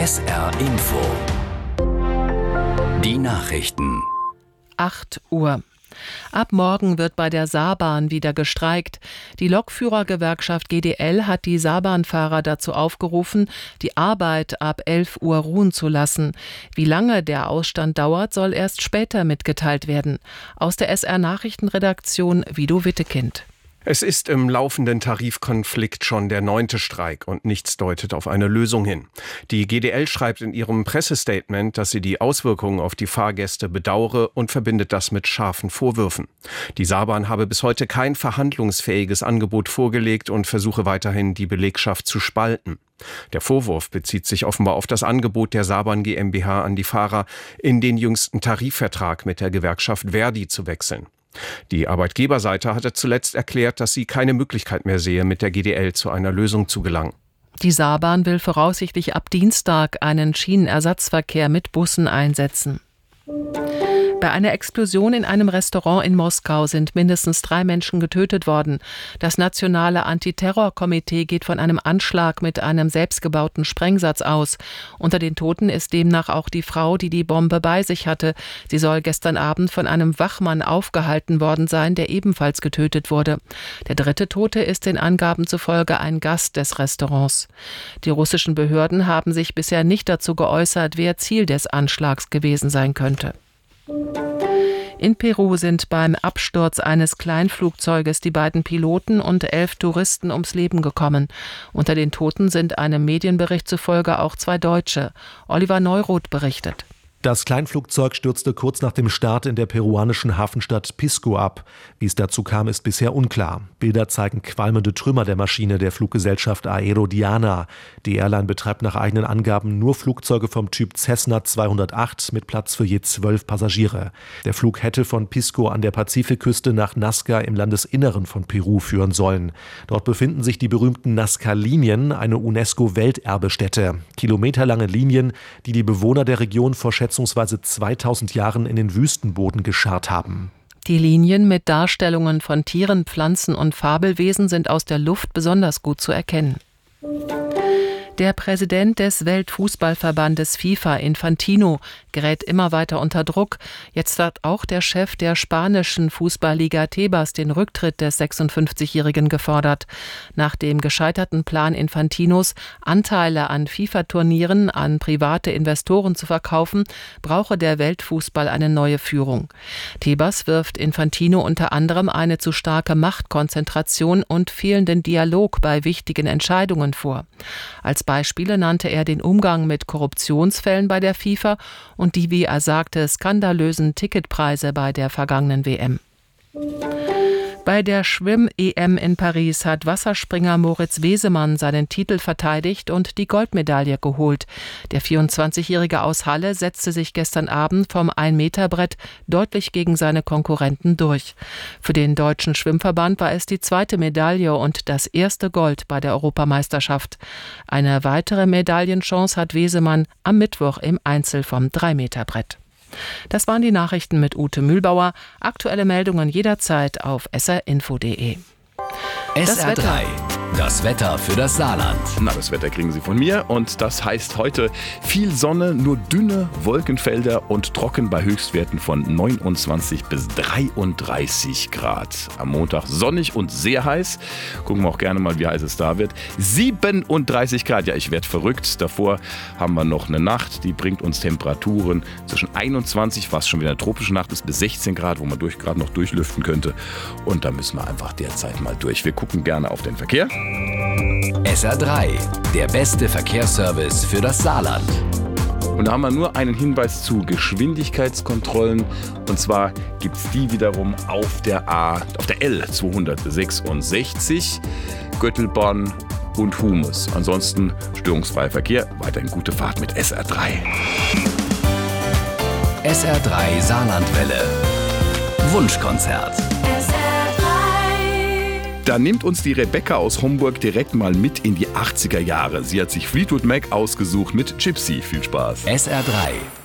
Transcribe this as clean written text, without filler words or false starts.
SR Info. Die Nachrichten. 8 Uhr. Ab morgen wird bei der Saarbahn wieder gestreikt. Die Lokführergewerkschaft GDL hat die Saarbahnfahrer dazu aufgerufen, die Arbeit ab 11 Uhr ruhen zu lassen. Wie lange der Ausstand dauert, soll erst später mitgeteilt werden. Aus der SR Nachrichtenredaktion Vido Wittekind. Es ist im laufenden Tarifkonflikt schon der 9. Streik und nichts deutet auf eine Lösung hin. Die GDL schreibt in ihrem Pressestatement, dass sie die Auswirkungen auf die Fahrgäste bedauere und verbindet das mit scharfen Vorwürfen. Die Saarbahn habe bis heute kein verhandlungsfähiges Angebot vorgelegt und versuche weiterhin, die Belegschaft zu spalten. Der Vorwurf bezieht sich offenbar auf das Angebot der Saarbahn GmbH an die Fahrer, in den jüngsten Tarifvertrag mit der Gewerkschaft ver.di zu wechseln. Die Arbeitgeberseite hatte zuletzt erklärt, dass sie keine Möglichkeit mehr sehe, mit der GDL zu einer Lösung zu gelangen. Die Saarbahn will voraussichtlich ab Dienstag einen Schienenersatzverkehr mit Bussen einsetzen. Bei einer Explosion in einem Restaurant in Moskau sind mindestens 3 Menschen getötet worden. Das Nationale Antiterrorkomitee geht von einem Anschlag mit einem selbstgebauten Sprengsatz aus. Unter den Toten ist demnach auch die Frau, die die Bombe bei sich hatte. Sie soll gestern Abend von einem Wachmann aufgehalten worden sein, der ebenfalls getötet wurde. Der 3. Tote ist den Angaben zufolge ein Gast des Restaurants. Die russischen Behörden haben sich bisher nicht dazu geäußert, wer Ziel des Anschlags gewesen sein könnte. In Peru sind beim Absturz eines Kleinflugzeuges die beiden Piloten und 11 Touristen ums Leben gekommen. Unter den Toten sind einem Medienbericht zufolge auch 2 Deutsche. Oliver Neuroth berichtet. Das Kleinflugzeug stürzte kurz nach dem Start in der peruanischen Hafenstadt Pisco ab. Wie es dazu kam, ist bisher unklar. Bilder zeigen qualmende Trümmer der Maschine der Fluggesellschaft Aerodiana. Die Airline betreibt nach eigenen Angaben nur Flugzeuge vom Typ Cessna 208 mit Platz für je 12 Passagiere. Der Flug hätte von Pisco an der Pazifikküste nach Nazca im Landesinneren von Peru führen sollen. Dort befinden sich die berühmten Nazca-Linien, eine UNESCO-Welterbestätte. Kilometerlange Linien, die die Bewohner der Region vor schätzungsweise 2000 Jahren in den Wüstenboden gescharrt haben. Die Linien mit Darstellungen von Tieren, Pflanzen und Fabelwesen sind aus der Luft besonders gut zu erkennen. Der Präsident des Weltfußballverbandes FIFA, Infantino, gerät immer weiter unter Druck. Jetzt hat auch der Chef der spanischen Fußballliga Tebas den Rücktritt des 56-Jährigen gefordert. Nach dem gescheiterten Plan Infantinos, Anteile an FIFA-Turnieren an private Investoren zu verkaufen, brauche der Weltfußball eine neue Führung. Tebas wirft Infantino unter anderem eine zu starke Machtkonzentration und fehlenden Dialog bei wichtigen Entscheidungen vor. Als Beispiele nannte er den Umgang mit Korruptionsfällen bei der FIFA und die, wie er sagte, skandalösen Ticketpreise bei der vergangenen WM. Bei der Schwimm-EM in Paris hat Wasserspringer Moritz Wesemann seinen Titel verteidigt und die Goldmedaille geholt. Der 24-Jährige aus Halle setzte sich gestern Abend vom 1-Meter-Brett deutlich gegen seine Konkurrenten durch. Für den Deutschen Schwimmverband war es die 2. Medaille und das 1. Gold bei der Europameisterschaft. Eine weitere Medaillenchance hat Wesemann am Mittwoch im Einzel vom 3-Meter-Brett. Das waren die Nachrichten mit Ute Mühlbauer. Aktuelle Meldungen jederzeit auf srinfo.de. SR3, das Wetter für das Saarland. Das Wetter kriegen Sie von mir und das heißt heute viel Sonne, nur dünne Wolkenfelder und trocken bei Höchstwerten von 29 bis 33 Grad. Am Montag sonnig und sehr heiß. Gucken wir auch gerne mal, wie heiß es da wird. 37 Grad, ja, ich werde verrückt. Davor haben wir noch eine Nacht, die bringt uns Temperaturen zwischen 21, was schon wieder eine tropische Nacht ist, bis 16 Grad, wo man gerade noch durchlüften könnte. Und da müssen wir einfach derzeit mal durch. Wir gucken gerne auf den Verkehr. SR3, der beste Verkehrsservice für das Saarland. Und da haben wir nur einen Hinweis zu Geschwindigkeitskontrollen. Und zwar gibt es die wiederum auf der L 266, Göttelborn und Humus. Ansonsten störungsfreier Verkehr, weiterhin gute Fahrt mit SR3. SR3 Saarlandwelle. Wunschkonzert. Da nimmt uns die Rebecca aus Homburg direkt mal mit in die 80er Jahre. Sie hat sich Fleetwood Mac ausgesucht mit Gypsy. Viel Spaß. SR3.